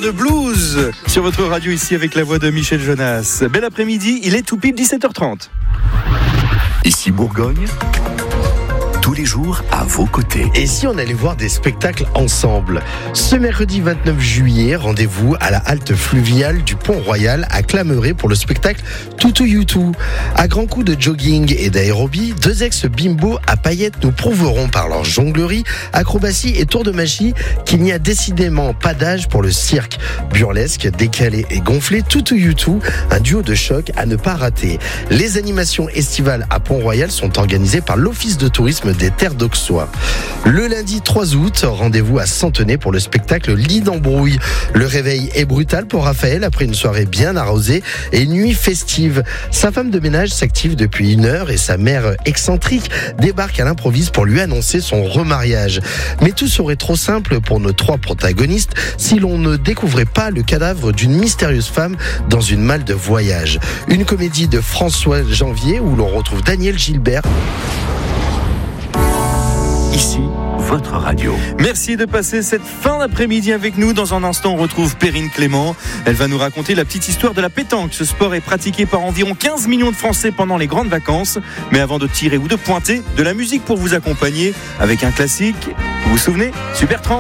de blues sur votre radio ici avec la voix de Michel Jonas. Bel après-midi, il est tout pile 17h30. Ici Bourgogne, tous les jours à vos côtés. Et si on allait voir des spectacles ensemble ? Ce mercredi 29 juillet, rendez-vous à la halte fluviale du Pont-Royal à Clameret pour le spectacle Toutou Youtou. À grands coups de jogging et d'aérobie, deux ex-bimbo à paillettes nous prouveront par leur jonglerie, acrobatie et tour de magie qu'il n'y a décidément pas d'âge pour le cirque. Burlesque, décalé et gonflé, Toutou Youtou, un duo de choc à ne pas rater. Les animations estivales à Pont-Royal sont organisées par l'Office de tourisme des Terres d'Auxois. Le lundi 3 août, rendez-vous à Centenay pour le spectacle Lit d'embrouille. Le réveil est brutal pour Raphaël après une soirée bien arrosée et une nuit festive. Sa femme de ménage s'active depuis 1 heure et sa mère excentrique débarque à l'improviste pour lui annoncer son remariage. Mais tout serait trop simple pour nos 3 protagonistes si l'on ne découvrait pas le cadavre d'une mystérieuse femme dans une malle de voyage. Une comédie de François Janvier où l'on retrouve Daniel Gilbert. Ici, votre radio. Merci de passer cette fin d'après-midi avec nous. Dans un instant, on retrouve Perrine Clément. Elle va nous raconter la petite histoire de la pétanque. Ce sport est pratiqué par environ 15 millions de Français pendant les grandes vacances. Mais avant de tirer ou de pointer, de la musique pour vous accompagner avec un classique. Vous vous souvenez ? Super 30.